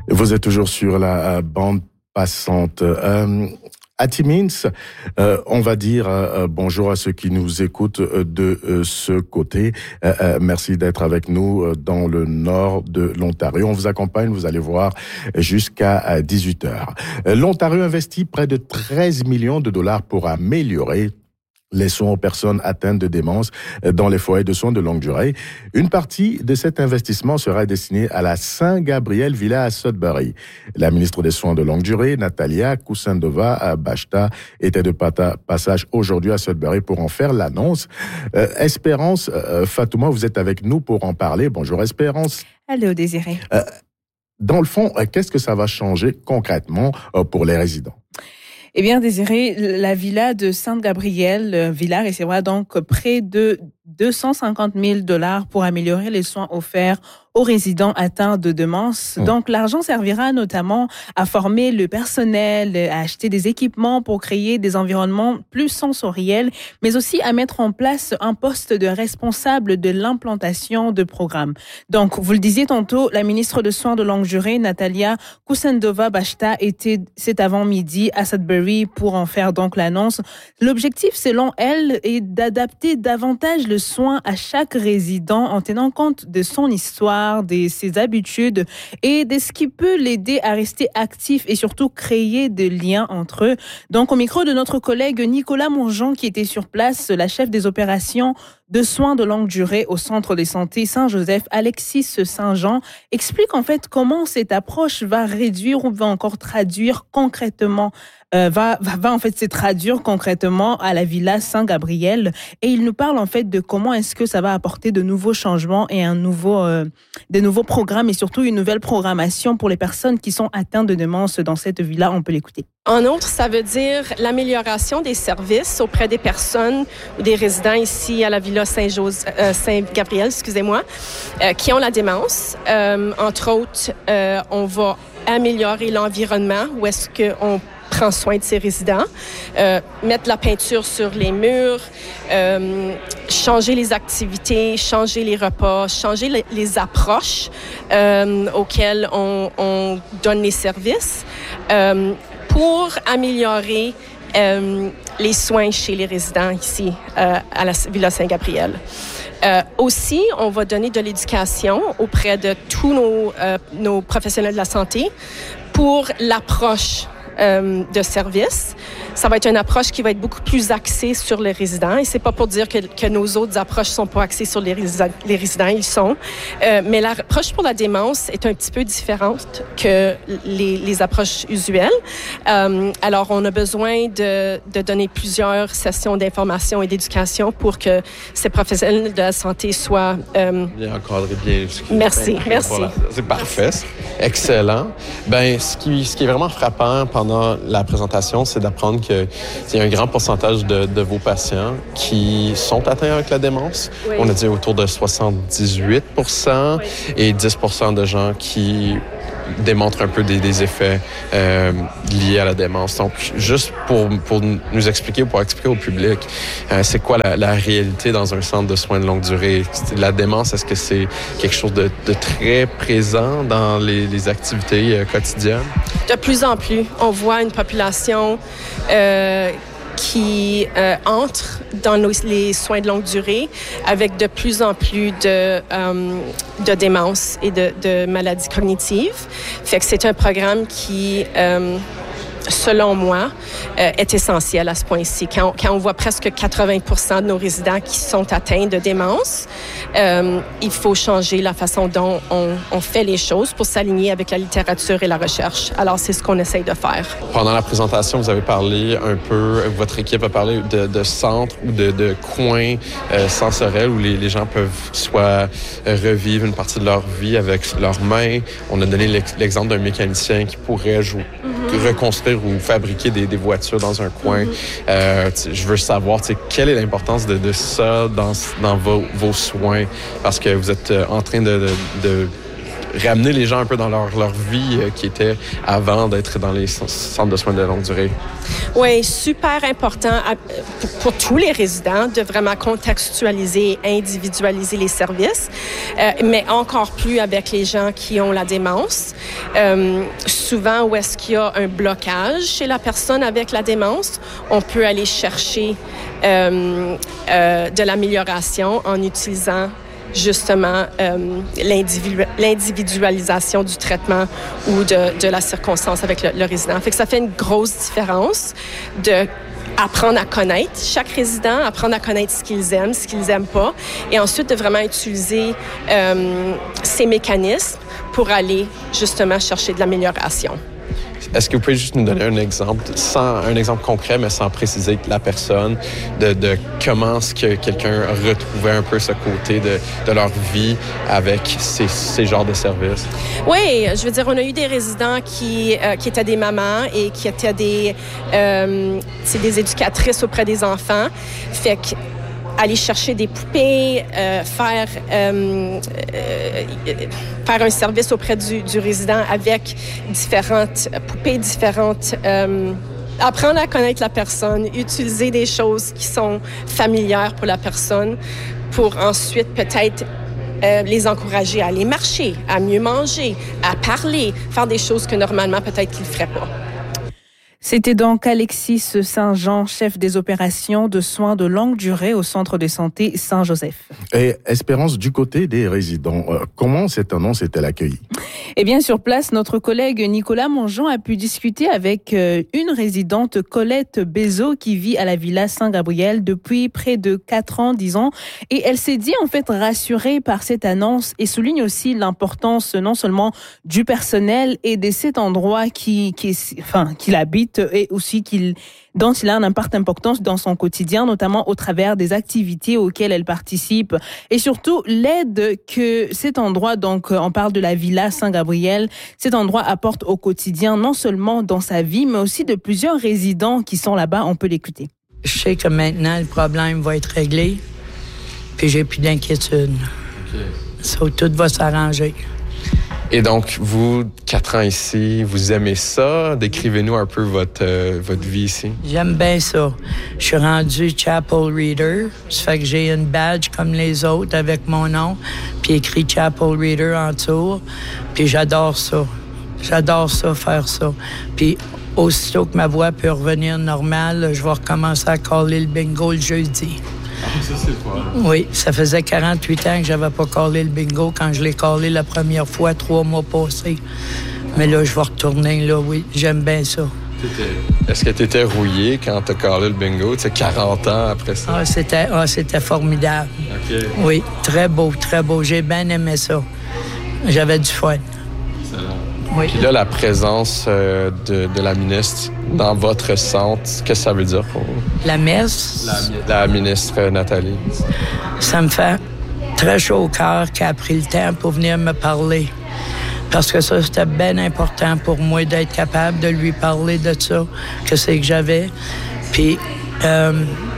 Vous êtes toujours sur la bande passante. À Timmins, on va dire bonjour à ceux qui nous écoutent de ce côté. Merci d'être avec nous dans le nord de l'Ontario. On vous accompagne, vous allez voir, jusqu'à 18h. L'Ontario investit près de 13 millions de dollars pour améliorer les soins aux personnes atteintes de démence dans les foyers de soins de longue durée. Une partie de cet investissement sera destinée à la Saint-Gabriel Villa à Sudbury. La ministre des Soins de longue durée, Natalia Kusendova-Bashta, était de passage aujourd'hui à Sudbury pour en faire l'annonce. Espérance Fatouma, vous êtes avec nous pour en parler. Bonjour Espérance. Allô Désiré. Dans le fond, qu'est-ce que ça va changer concrètement pour les résidents? Eh bien, Désiré, la villa de Sainte-Gabrielle, villa recevra donc près de 250 000 $ pour améliorer les soins offerts aux résidents atteints de démence. Donc, l'argent servira notamment à former le personnel, à acheter des équipements pour créer des environnements plus sensoriels, mais aussi à mettre en place un poste de responsable de l'implantation de programmes. Donc, vous le disiez tantôt, la ministre de Soins de longue durée, Natalia Kusendova-Bashta, était cet avant-midi à Sudbury pour en faire donc l'annonce. L'objectif, selon elle, est d'adapter davantage le soin à chaque résident en tenant compte de son histoire, de ses habitudes et de ce qui peut l'aider à rester actif et surtout créer des liens entre eux. Donc, au micro de notre collègue Nicolas Mourgeon, qui était sur place, la chef des opérations de soins de longue durée au Centre de santé Saint-Joseph, Alexis Saint-Jean, explique en fait comment cette approche va réduire ou va encore traduire concrètement va en fait se traduire concrètement à la Villa Saint-Gabriel, et il nous parle en fait de comment est-ce que ça va apporter de nouveaux changements et des nouveaux programmes et surtout une nouvelle programmation pour les personnes qui sont atteintes de démence dans cette villa. On peut l'écouter. En outre, ça veut dire l'amélioration des services auprès des personnes ou des résidents ici à la Villa Saint-Gabriel, qui ont la démence. Entre autres, on va améliorer l'environnement où est-ce qu'on prend soin de ses résidents, mettre la peinture sur les murs, changer les activités, changer les repas, changer les approches auxquelles on donne les services pour améliorer les soins chez les résidents ici à la Villa Saint-Gabriel. Aussi, on va donner de l'éducation auprès de tous nos professionnels de la santé pour l'approche de service. Ça va être une approche qui va être beaucoup plus axée sur les résidents. Et c'est pas pour dire que nos autres approches sont pas axées sur les résidents, ils sont. Mais l'approche pour la démence est un petit peu différente que les approches usuelles. Alors, on a besoin de donner plusieurs sessions d'information et d'éducation pour que ces professionnels de la santé soient bien encadrés, bien éduqués. Merci. Voilà. C'est parfait. Excellent. Ben, ce qui est vraiment frappant pendant la présentation, c'est d'apprendre qu'il y a un grand pourcentage de vos patients qui sont atteints avec la démence. Oui. On a dit autour de 78 %, oui. Et 10 % de gens qui démontrent un peu des effets liés à la démence. Donc, juste pour nous expliquer, pour expliquer au public, c'est quoi la réalité dans un centre de soins de longue durée? La démence, est-ce que c'est quelque chose de très présent dans les activités quotidiennes? De plus en plus, on voit une population qui entre dans les soins de longue durée avec de plus en plus de démence et de maladies cognitives. Fait que c'est un programme qui, selon moi, est essentiel à ce point-ci. Quand on voit presque 80 % de nos résidents qui sont atteints de démence, il faut changer la façon dont on fait les choses pour s'aligner avec la littérature et la recherche. Alors, c'est ce qu'on essaye de faire. Pendant la présentation, vous avez parlé un peu, votre équipe a parlé de centres ou de coins sensoriels où les gens peuvent soit revivre une partie de leur vie avec leurs mains. On a donné l'exemple d'un mécanicien qui pourrait reconstruire ou fabriquer des voitures dans un coin. Je veux savoir quelle est l'importance de ça dans vos soins, parce que vous êtes en train de ramener les gens un peu dans leur vie qui était avant d'être dans les centres de soins de longue durée. Oui, super important pour tous les résidents de vraiment contextualiser et individualiser les services, mais encore plus avec les gens qui ont la démence. Souvent, où est-ce qu'il y a un blocage chez la personne avec la démence, on peut aller chercher de l'amélioration en utilisant justement l'individualisation du traitement ou de la circonstance avec le résident. Fait que ça fait une grosse différence de apprendre à connaître chaque résident, apprendre à connaître ce qu'ils aiment pas, et ensuite de vraiment utiliser ces mécanismes pour aller justement chercher de l'amélioration. Est-ce que vous pouvez juste nous donner un exemple, un exemple concret, mais sans préciser la personne, de comment est-ce que quelqu'un retrouvait un peu ce côté de leur vie avec ces genres de services? Oui, je veux dire, on a eu des résidents qui étaient des mamans et qui étaient des éducatrices auprès des enfants. Fait que aller chercher des poupées, faire un service auprès du résident avec différentes poupées, apprendre à connaître la personne, utiliser des choses qui sont familières pour la personne pour ensuite peut-être les encourager à aller marcher, à mieux manger, à parler, faire des choses que normalement peut-être qu'ils ne feraient pas. C'était donc Alexis Saint-Jean, chef des opérations de soins de longue durée au Centre de santé Saint-Joseph. Et Espérance, du côté des résidents, comment cette annonce est-elle accueillie? Eh bien, sur place, notre collègue Nicolas Mongeon a pu discuter avec une résidente, Colette Bézot, qui vit à la Villa Saint-Gabriel depuis près de 4 ans, 10 ans. Et elle s'est dit, en fait, rassurée par cette annonce et souligne aussi l'importance non seulement du personnel et de cet endroit qu'il habite, et aussi dont il a un impact important dans son quotidien, notamment au travers des activités auxquelles elle participe, et surtout l'aide que cet endroit, donc on parle de la Villa Saint-Gabriel, cet endroit apporte au quotidien, non seulement dans sa vie, mais aussi de plusieurs résidents qui sont là-bas. On peut l'écouter. Je sais que maintenant, le problème va être réglé, puis j'ai plus d'inquiétude. Okay. Ça, tout va s'arranger. Et donc, vous, 4 ans ici, vous aimez ça? Décrivez-nous un peu votre vie ici. J'aime bien ça. Je suis rendu Chapel Reader. Ça fait que j'ai une badge comme les autres avec mon nom, puis écrit Chapel Reader en dessous. Puis j'adore ça. J'adore ça, faire ça. Puis aussitôt que ma voix peut revenir normale, je vais recommencer à caller le bingo le jeudi. Ça, c'est toi. Oui, ça faisait 48 ans que j'avais pas callé le bingo quand je l'ai callé la première fois, 3 mois passés. Mais là, je vais retourner, là, oui. J'aime bien ça. Est-ce que tu étais rouillé quand tu as callé le bingo, 40 ans après ça? C'était formidable. OK. Oui, très beau, très beau. J'ai bien aimé ça. J'avais du fun. Excellent. Oui. Puis là, la présence de la ministre dans votre centre, qu'est-ce que ça veut dire pour vous? La messe? La ministre Nathalie. Ça me fait très chaud au cœur qu'elle a pris le temps pour venir me parler. Parce que ça, c'était bien important pour moi d'être capable de lui parler de ça, que c'est que j'avais. Puis, ça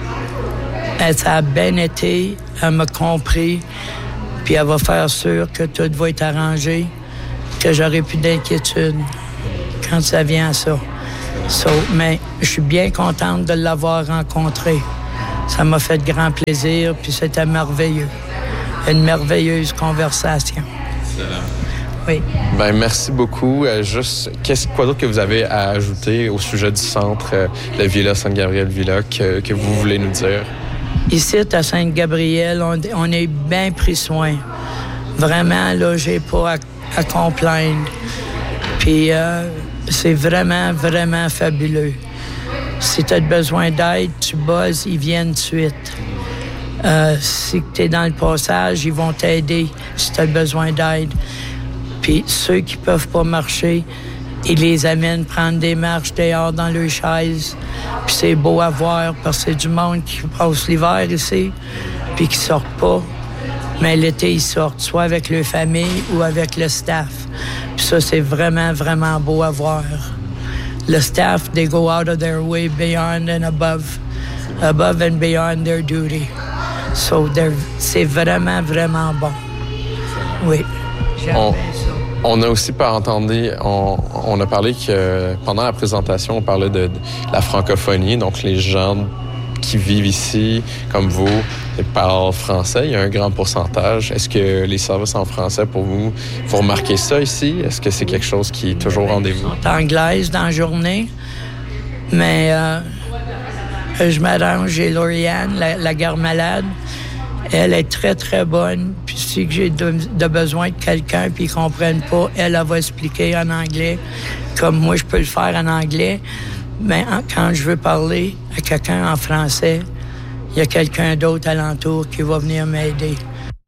a bien été, elle m'a compris, puis elle va faire sûr que tout va être arrangé, que j'aurai plus d'inquiétude quand ça vient à ça. Mais je suis bien contente de l'avoir rencontré. Ça m'a fait grand plaisir, puis c'était merveilleux. Une merveilleuse conversation. Excellent. Oui. Ben merci beaucoup. Juste, quoi d'autre que vous avez à ajouter au sujet du centre, la Villa Sainte-Gabrielle-Villa, que vous voulez nous dire? Ici, à Sainte-Gabrielle, on est bien pris soin. Vraiment, là, j'ai pas à complaindre. Puis, c'est vraiment, vraiment fabuleux. Si tu as besoin d'aide, tu buzzes, ils viennent tout de suite. Si tu es dans le passage, ils vont t'aider si tu as besoin d'aide. Puis ceux qui peuvent pas marcher, ils les amènent prendre des marches dehors dans leurs chaises. Puis c'est beau à voir parce que c'est du monde qui passe l'hiver ici, puis qui sortent pas. Mais l'été, ils sortent, soit avec leur famille ou avec le staff. Puis ça, c'est vraiment, vraiment beau à voir. Le staff, they go out of their way beyond and above and beyond their duty. So, c'est vraiment, vraiment bon. Oui. J'aime bien ça. On a aussi entendu, on a parlé que pendant la présentation, on parlait de la francophonie, donc les gens qui vivent ici, comme vous, et parlent français. Il y a un grand pourcentage. Est-ce que les services en français, pour vous, vous remarquez ça ici? Est-ce que c'est quelque chose qui est toujours au rendez-vous? Je suis anglaise dans la journée, mais je m'arrange. J'ai Lauriane, la garde-malade. Elle est très, très bonne. Puis si j'ai de besoin de quelqu'un puis qu'ils ne comprennent pas, elle va expliquer en anglais, comme moi, je peux le faire en anglais. Mais quand je veux parler à quelqu'un en français, il y a quelqu'un d'autre alentour qui va venir m'aider.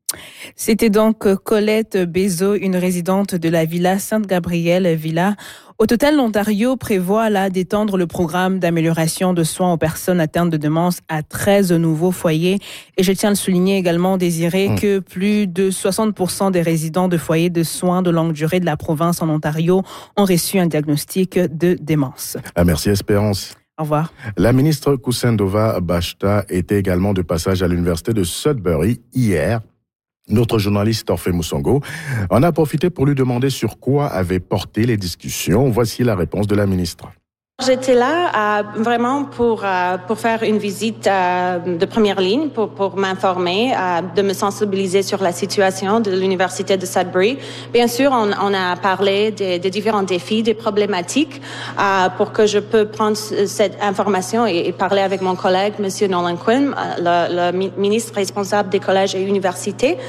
C'était donc Colette Bézeau, une résidente de la Villa Sainte-Gabrielle Villa. Au total, l'Ontario prévoit là d'étendre le programme d'amélioration de soins aux personnes atteintes de démence à 13 nouveaux foyers. Et je tiens à le souligner également, Désiré, que plus de 60% des résidents de foyers de soins de longue durée de la province en Ontario ont reçu un diagnostic de démence. Merci Espérance. Au revoir. La ministre Kusindova Bashta était également de passage à l'université de Sudbury hier. Notre journaliste Orphée Moussongo en a profité pour lui demander sur quoi avaient porté les discussions. Voici la réponse de la ministre. J'étais là vraiment pour faire une visite de première ligne, pour m'informer, de me sensibiliser sur la situation de l'Université de Sudbury. Bien sûr, on a parlé des différents défis, des problématiques, pour que je peux prendre cette information et parler avec mon collègue, Monsieur Nolan Quinn, le ministre responsable des collèges et universités.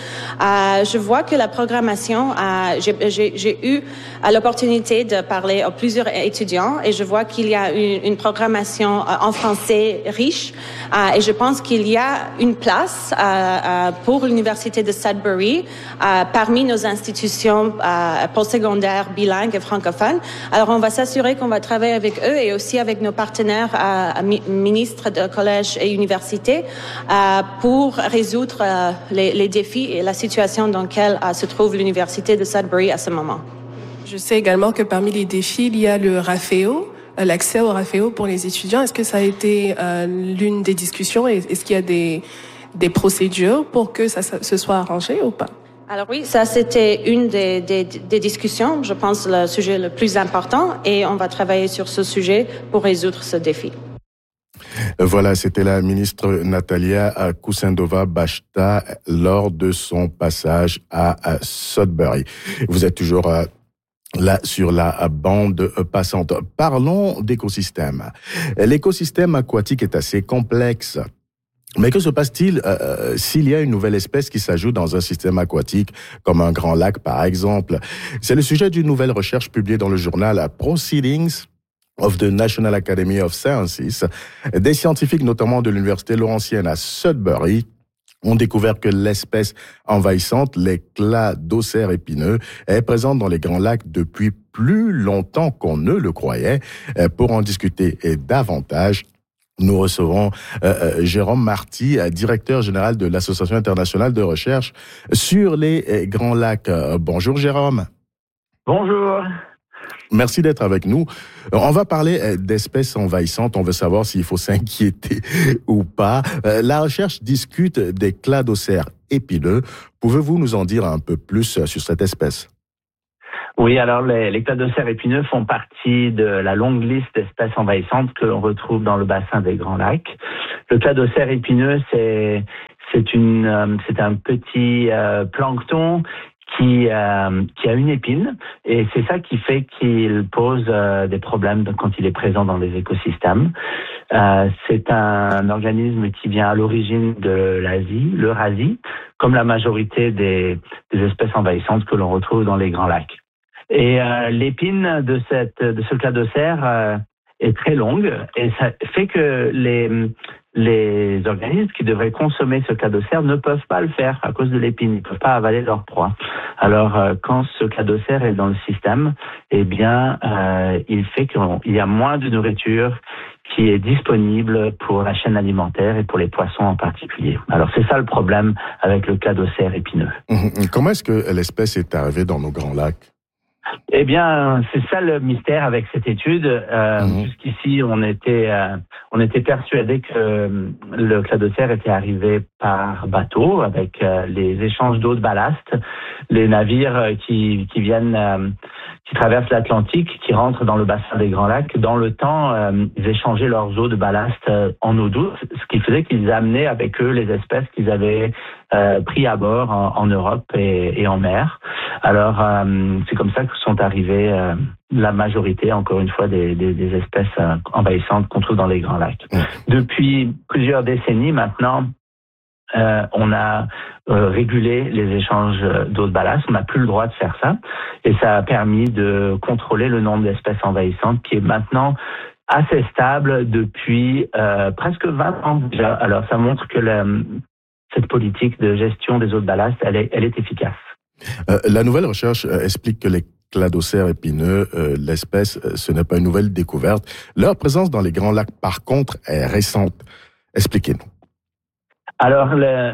Je vois que la programmation, j'ai eu l'opportunité de parler à plusieurs étudiants et je vois qu'il y a une programmation en français riche et je pense qu'il y a une place pour l'Université de Sudbury parmi nos institutions postsecondaires bilingues et francophones. Alors, on va s'assurer qu'on va travailler avec eux et aussi avec nos partenaires ministres de collèges et universités pour résoudre les défis et la situation dans laquelle se trouve l'Université de Sudbury à ce moment. Je sais également que parmi les défis, il y a le RAFEO, l'accès au RAFEO pour les étudiants. Est-ce que ça a été l'une des discussions et est-ce qu'il y a des procédures pour que ça se soit arrangé ou pas? Alors oui, ça c'était une des discussions, je pense le sujet le plus important et on va travailler sur ce sujet pour résoudre ce défi. Voilà, c'était la ministre Natalia Kusindova Bashta lors de son passage à Sudbury. Vous êtes toujours là sur la bande passante. Parlons d'écosystème. L'écosystème aquatique est assez complexe. Mais que se passe-t-il s'il y a une nouvelle espèce qui s'ajoute dans un système aquatique, comme un grand lac par exemple? C'est le sujet d'une nouvelle recherche publiée dans le journal Proceedings of the National Academy of Sciences. Des scientifiques, notamment de l'Université Laurentienne à Sudbury, ont découvert que l'espèce envahissante, les cladocères épineux, est présente dans les Grands Lacs depuis plus longtemps qu'on ne le croyait. Pour en discuter davantage, nous recevons Jérôme Marty, directeur général de l'Association internationale de recherche sur les Grands Lacs. Bonjour Jérôme. Bonjour. Merci d'être avec nous. On va parler d'espèces envahissantes. On veut savoir s'il faut s'inquiéter ou pas. La recherche discute des cladocères épineux. Pouvez-vous nous en dire un peu plus sur cette espèce? Oui, alors les cladocères épineux font partie de la longue liste d'espèces envahissantes que l'on retrouve dans le bassin des Grands Lacs. Le cladocère épineux, c'est un petit plancton qui a une épine et c'est ça qui fait qu'il pose des problèmes quand il est présent dans les écosystèmes. C'est un organisme qui vient à l'origine de l'Asie, l'Eurasie, comme la majorité des espèces envahissantes que l'on retrouve dans les Grands Lacs. Et l'épine de ce cladocère est très longue et ça fait que les organismes qui devraient consommer ce cladocère ne peuvent pas le faire à cause de l'épine. Ils ne peuvent pas avaler leur proie. Alors, quand ce cladocère est dans le système, eh bien, il fait qu'il y a moins de nourriture qui est disponible pour la chaîne alimentaire et pour les poissons en particulier. Alors, c'est ça le problème avec le cladocère épineux. Comment est-ce que l'espèce est arrivée dans nos Grands Lacs? Eh bien, c'est ça le mystère avec cette étude. Jusqu'ici, on était persuadé que le cladocère était arrivé par bateau avec les échanges d'eau de ballast, les navires qui viennent, qui traversent l'Atlantique, qui rentrent dans le bassin des Grands Lacs. Dans le temps, ils échangeaient leurs eaux de ballast en eau douce, ce qui faisait qu'ils amenaient avec eux les espèces qu'ils avaient pris à bord en Europe et en mer. Alors, c'est comme ça que sont arrivées la majorité, encore une fois, des espèces envahissantes qu'on trouve dans les Grands Lacs. Depuis plusieurs décennies maintenant, on a régulé les échanges d'eau de ballast. On n'a plus le droit de faire ça. Et ça a permis de contrôler le nombre d'espèces envahissantes qui est maintenant assez stable depuis presque 20 ans déjà. Alors, ça montre que cette politique de gestion des eaux de ballast, elle est efficace. La nouvelle recherche explique que les cladocères épineux, l'espèce, ce n'est pas une nouvelle découverte. Leur présence dans les Grands Lacs, par contre, est récente. Expliquez-nous. Alors,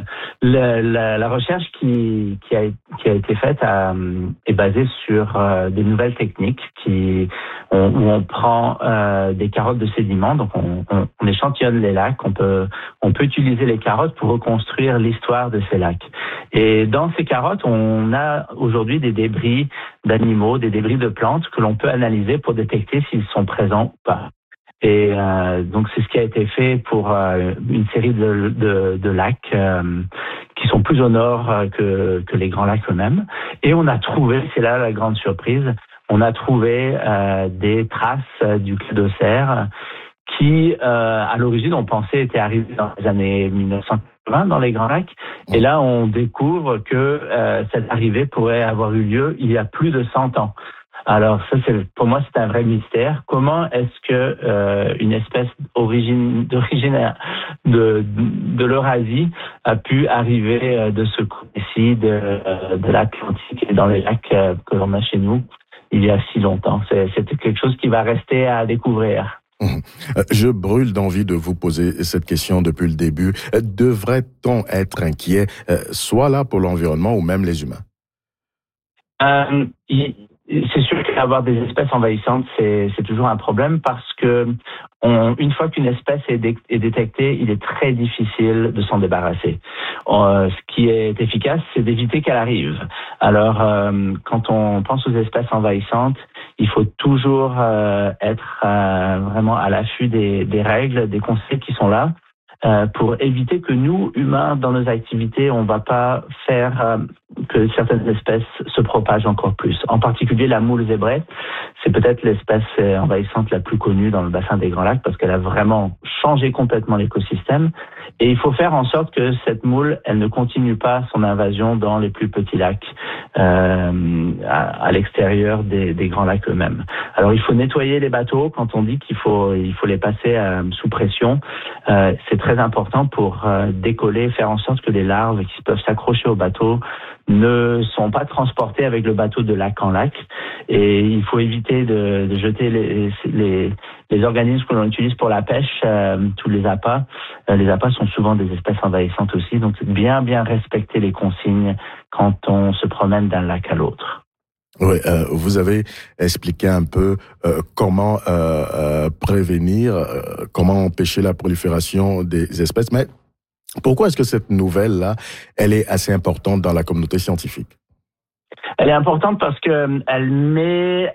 la recherche qui a été faite est basée sur des nouvelles techniques où on prend des carottes de sédiments, donc on échantillonne les lacs, on peut utiliser les carottes pour reconstruire l'histoire de ces lacs. Et dans ces carottes, on a aujourd'hui des débris d'animaux, des débris de plantes que l'on peut analyser pour détecter s'ils sont présents ou pas. Et donc c'est ce qui a été fait pour une série de lacs qui sont plus au nord que les Grands Lacs eux-mêmes. Et on a trouvé, c'est là la grande surprise, on a trouvé des traces du cladocère qui, à l'origine, on pensait étaient arrivés dans les années 1980 dans les Grands Lacs. Et là, on découvre que cette arrivée pourrait avoir eu lieu il y a plus de 100 ans. Alors ça, pour moi, c'est un vrai mystère. Comment est-ce que une espèce d'origine de l'Eurasie a pu arriver de ce côté-ci de l'Atlantique et dans les lacs que l'on a chez nous il y a si longtemps? C'est quelque chose qui va rester à découvrir. Je brûle d'envie de vous poser cette question depuis le début. Devrait-on être inquiet, soit là pour l'environnement ou même les humains? C'est sûr qu'avoir des espèces envahissantes, c'est toujours un problème parce que une fois qu'une espèce est détectée, il est très difficile de s'en débarrasser. Ce qui est efficace, c'est d'éviter qu'elle arrive. Alors, quand on pense aux espèces envahissantes, il faut toujours être vraiment à l'affût des règles, des conseils qui sont là pour éviter que nous, humains, dans nos activités, on ne va pas faire que certaines espèces se propagent encore plus. En particulier, la moule zébrée, c'est peut-être l'espèce envahissante la plus connue dans le bassin des Grands Lacs parce qu'elle a vraiment changé complètement l'écosystème. Et il faut faire en sorte que cette moule, elle ne continue pas son invasion dans les plus petits lacs, à l'extérieur des Grands Lacs eux-mêmes. Alors, il faut nettoyer les bateaux quand on dit qu'il faut les passer sous pression. C'est très important pour décoller, faire en sorte que les larves qui peuvent s'accrocher au bateau ne sont pas transportés avec le bateau de lac en lac. Et il faut éviter de jeter les organismes que l'on utilise pour la pêche, tous les appâts. Les appâts sont souvent des espèces envahissantes aussi, donc bien respecter les consignes quand on se promène d'un lac à l'autre. Oui, vous avez expliqué un peu comment prévenir, comment empêcher la prolifération des espèces, mais pourquoi est-ce que cette nouvelle-là, elle est assez importante dans la communauté scientifique? Elle est importante parce que elle met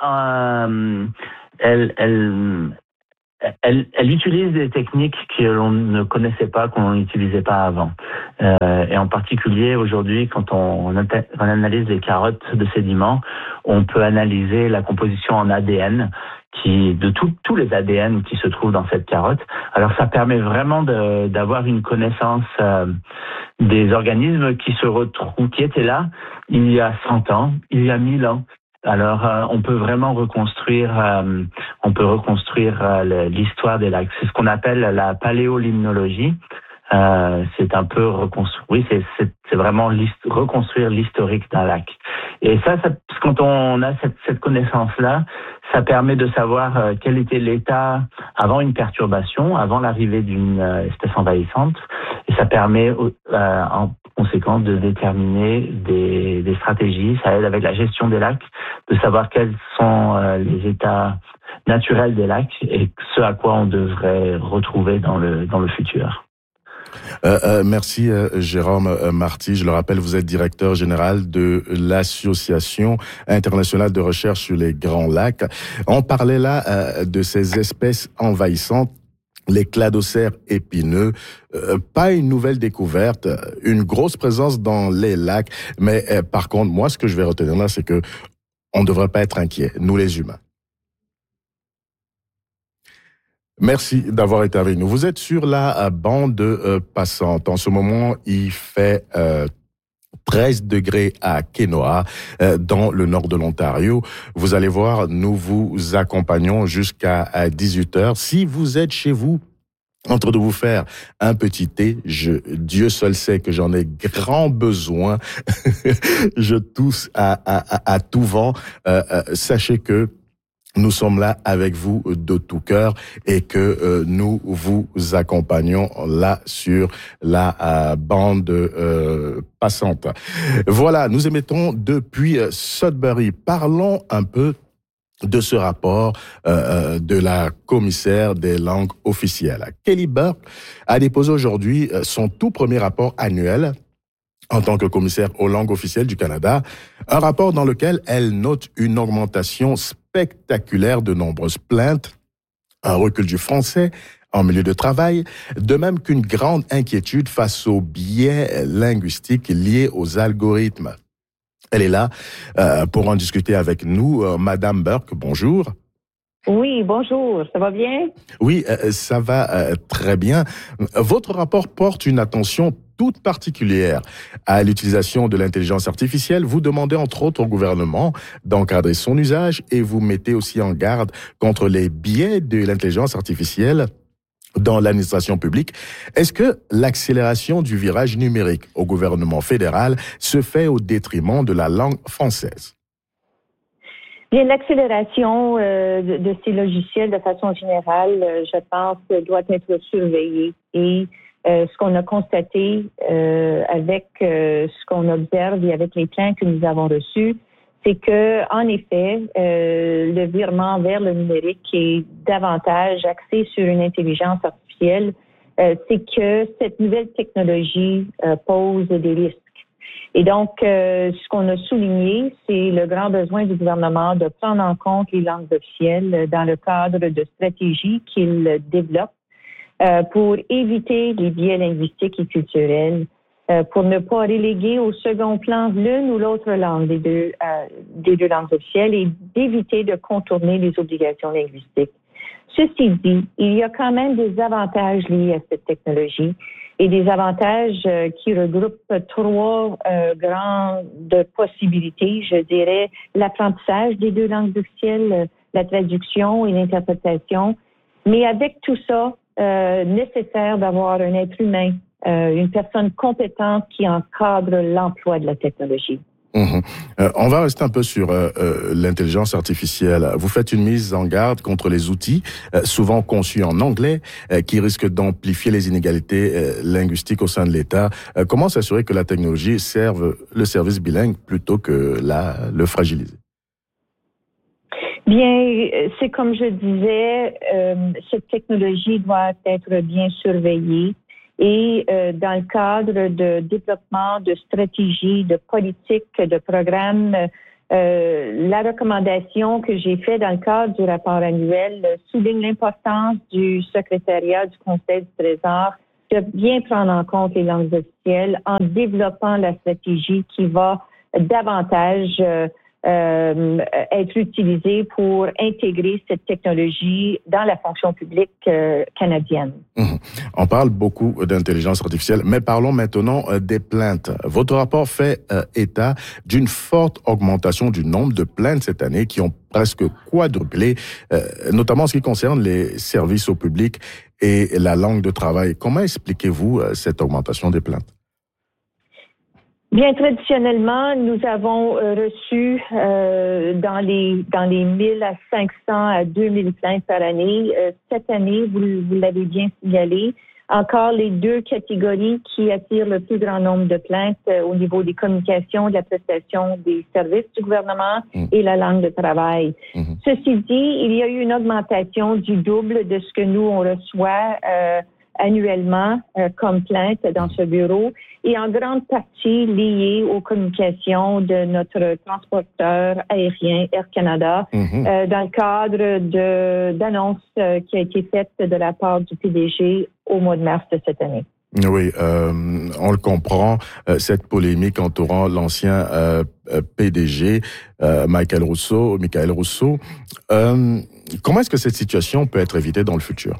elle utilise des techniques que l'on ne connaissait pas, qu'on n'utilisait pas avant. Et en particulier, aujourd'hui, quand on analyse les carottes de sédiments, on peut analyser la composition en ADN de tous les ADN qui se trouvent dans cette carotte. Alors, ça permet vraiment d'avoir une connaissance des organismes qui étaient là il y a 100 ans, il y a 1000 ans. Alors, on peut vraiment reconstruire l'histoire des lacs. C'est ce qu'on appelle la paléolimnologie. c'est un peu reconstruire. Oui, c'est vraiment reconstruire l'historique d'un lac. Et ça, quand on a cette connaissance-là, ça permet de savoir quel était l'état avant une perturbation, avant l'arrivée d'une espèce envahissante. Et ça permet en conséquence de déterminer des stratégies. Ça aide avec la gestion des lacs, de savoir quels sont les états naturels des lacs et ce à quoi on devrait retrouver dans le futur. Merci Jérôme Marty. Je le rappelle, vous êtes directeur général de l'Association internationale de recherche sur les Grands Lacs. On parlait là de ces espèces envahissantes, les cladocères épineux. Pas une nouvelle découverte, une grosse présence dans les lacs. Mais par contre, moi, ce que je vais retenir là, c'est que on ne devrait pas être inquiet, nous les humains. Merci d'avoir été avec nous. Vous êtes sur la bande passante. En ce moment, il fait 13 degrés à Kenoa, dans le nord de l'Ontario. Vous allez voir, nous vous accompagnons jusqu'à 18h. Si vous êtes chez vous, en train de vous faire un petit thé, Dieu seul sait que j'en ai grand besoin. Je tousse à tout vent. Sachez que nous sommes là avec vous de tout cœur et que nous vous accompagnons là sur la bande passante. Voilà, nous émettons depuis Sudbury. Parlons un peu de ce rapport de la commissaire des langues officielles. Kelly Burke a déposé aujourd'hui son tout premier rapport annuel en tant que commissaire aux langues officielles du Canada, un rapport dans lequel elle note une augmentation spectaculaire de nombreuses plaintes, un recul du français en milieu de travail, de même qu'une grande inquiétude face aux biais linguistiques liés aux algorithmes. Elle est là pour en discuter avec nous. Madame Burke, bonjour. Oui, bonjour. Ça va bien? Oui, ça va très bien. Votre rapport porte une attention toute particulière à l'utilisation de l'intelligence artificielle. Vous demandez entre autres au gouvernement d'encadrer son usage et vous mettez aussi en garde contre les biais de l'intelligence artificielle dans l'administration publique. Est-ce que l'accélération du virage numérique au gouvernement fédéral se fait au détriment de la langue française? Bien, l'accélération de ces logiciels de façon générale, je pense, doit être surveillée. Et ce qu'on a constaté avec ce qu'on observe et avec les plaintes que nous avons reçues, c'est que, en effet, le virement vers le numérique est davantage axé sur une intelligence artificielle. C'est que cette nouvelle technologie pose des risques. Et donc, ce qu'on a souligné, c'est le grand besoin du gouvernement de prendre en compte les langues officielles dans le cadre de stratégies qu'il développe pour éviter les biais linguistiques et culturels, pour ne pas reléguer au second plan l'une ou l'autre langue des deux langues officielles et d'éviter de contourner les obligations linguistiques. Ceci dit, il y a quand même des avantages liés à cette technologie et des avantages qui regroupent trois grandes possibilités. Je dirais l'apprentissage des deux langues officielles, la traduction et l'interprétation. Mais avec tout ça, nécessaire d'avoir un être humain, une personne compétente qui encadre l'emploi de la technologie. On va rester un peu sur l'intelligence artificielle. Vous faites une mise en garde contre les outils, souvent conçus en anglais, qui risquent d'amplifier les inégalités linguistiques au sein de l'État. Comment s'assurer que la technologie serve le service bilingue plutôt que le fragiliser? Bien, c'est comme je disais, cette technologie doit être bien surveillée. Et dans le cadre de développement de stratégies, de politiques, de programmes, la recommandation que j'ai faite dans le cadre du rapport annuel souligne l'importance du secrétariat du Conseil du Trésor de bien prendre en compte les langues officielles en développant la stratégie qui va davantage être utilisé pour intégrer cette technologie dans la fonction publique canadienne. On parle beaucoup d'intelligence artificielle, mais parlons maintenant des plaintes. Votre rapport fait état d'une forte augmentation du nombre de plaintes cette année qui ont presque quadruplé, notamment en ce qui concerne les services au public et la langue de travail. Comment expliquez-vous cette augmentation des plaintes? Bien, traditionnellement, nous avons reçu dans les 1000 à 500 à 2000 plaintes par année. Cette année, vous l'avez bien signalé, encore les deux catégories qui attirent le plus grand nombre de plaintes au niveau des communications, de la prestation des services du gouvernement et la langue de travail. Ceci dit, il y a eu une augmentation du double de ce que nous, on reçoit annuellement comme plainte dans ce bureau et en grande partie liée aux communications de notre transporteur aérien Air Canada dans le cadre d'annonces qui a été faite de la part du PDG au mois de mars de cette année. Oui, on le comprend, cette polémique entourant l'ancien PDG Michael Rousseau. Comment est-ce que cette situation peut être évitée dans le futur?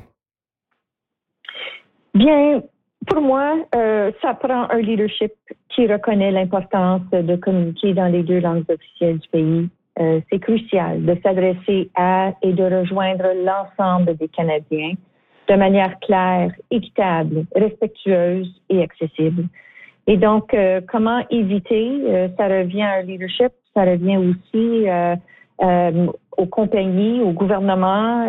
Bien, pour moi, ça prend un leadership qui reconnaît l'importance de communiquer dans les deux langues officielles du pays. C'est crucial de s'adresser à et de rejoindre l'ensemble des Canadiens de manière claire, équitable, respectueuse et accessible. Et donc, comment éviter? Ça revient à un leadership, ça revient aussi aux compagnies, au gouvernement,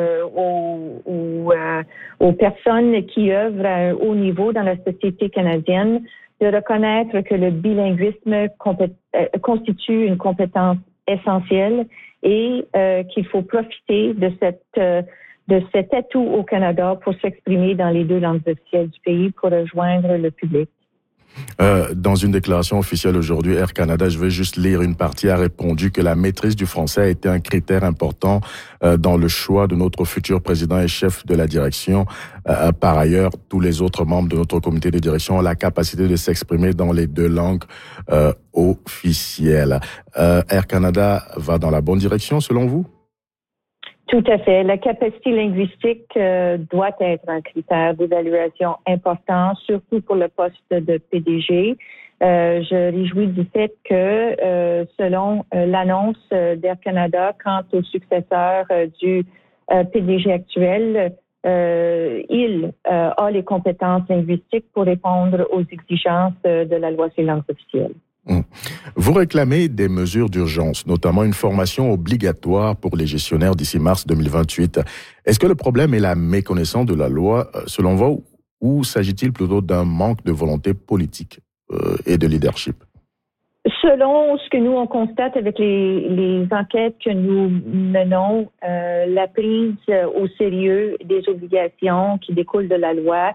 aux personnes qui œuvrent à un haut niveau dans la société canadienne, de reconnaître que le bilinguisme constitue une compétence essentielle et qu'il faut profiter de cet atout au Canada pour s'exprimer dans les deux langues officielles du pays pour rejoindre le public. Dans une déclaration officielle aujourd'hui, Air Canada, je vais juste lire une partie, a répondu que la maîtrise du français a été un critère important dans le choix de notre futur président et chef de la direction. Par ailleurs, tous les autres membres de notre comité de direction ont la capacité de s'exprimer dans les deux langues officielles. Air Canada va dans la bonne direction selon vous? Tout à fait. La capacité linguistique doit être un critère d'évaluation important, surtout pour le poste de PDG. Je réjouis du fait que, selon l'annonce d'Air Canada quant au successeur du PDG actuel, il a les compétences linguistiques pour répondre aux exigences de la loi sur les langues officielles. Vous réclamez des mesures d'urgence, notamment une formation obligatoire pour les gestionnaires d'ici mars 2028. Est-ce que le problème est la méconnaissance de la loi, selon vous, ou s'agit-il plutôt d'un manque de volonté politique et de leadership? Selon ce que nous, on constate avec les enquêtes que nous menons, la prise au sérieux des obligations qui découlent de la loi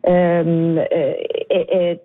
est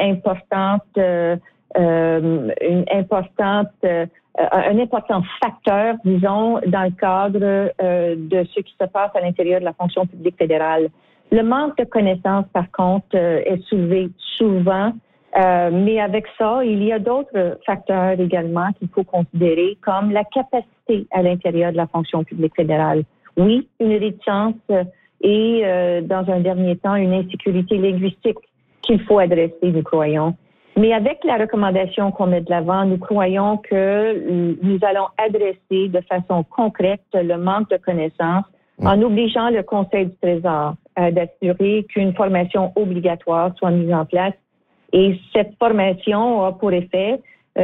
un important facteur, disons, dans le cadre de ce qui se passe à l'intérieur de la fonction publique fédérale. Le manque de connaissances, par contre, est soulevé souvent, mais avec ça, il y a d'autres facteurs également qu'il faut considérer, comme la capacité à l'intérieur de la fonction publique fédérale. Oui, une réticence et, dans un dernier temps, une insécurité linguistique qu'il faut adresser, nous croyons. Mais avec la recommandation qu'on met de l'avant, nous croyons que nous allons adresser de façon concrète le manque de connaissances en obligeant le Conseil du Trésor d'assurer qu'une formation obligatoire soit mise en place. Et cette formation a pour effet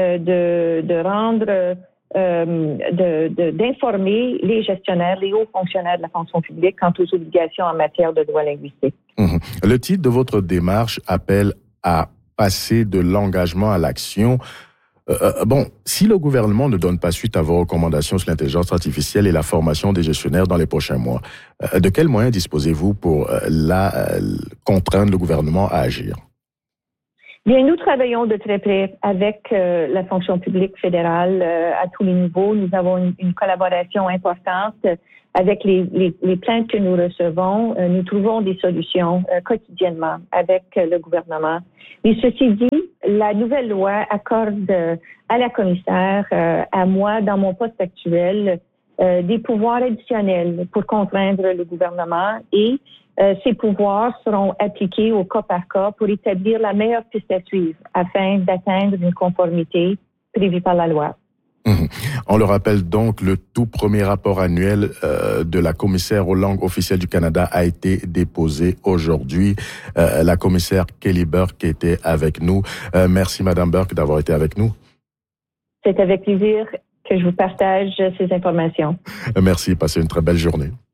d'informer les gestionnaires, les hauts fonctionnaires de la fonction publique quant aux obligations en matière de droit linguistique. Le titre de votre démarche appelle à passer de l'engagement à l'action. Si le gouvernement ne donne pas suite à vos recommandations sur l'intelligence artificielle et la formation des gestionnaires dans les prochains mois, de quels moyens disposez-vous pour contraindre le gouvernement à agir? Bien, nous travaillons de très près avec la fonction publique fédérale à tous les niveaux. Nous avons une collaboration importante avec les plaintes que nous recevons. Nous trouvons des solutions quotidiennement avec le gouvernement. Mais ceci dit, la nouvelle loi accorde à la commissaire, à moi, dans mon poste actuel, des pouvoirs additionnels pour contraindre le gouvernement et ces pouvoirs seront appliqués au cas par cas pour établir la meilleure piste à suivre afin d'atteindre une conformité prévue par la loi. On le rappelle donc, le tout premier rapport annuel de la commissaire aux langues officielles du Canada a été déposé aujourd'hui. La commissaire Kelly Burke était avec nous. Merci Madame Burke d'avoir été avec nous. C'est avec plaisir que je vous partage ces informations. Merci, passez une très belle journée.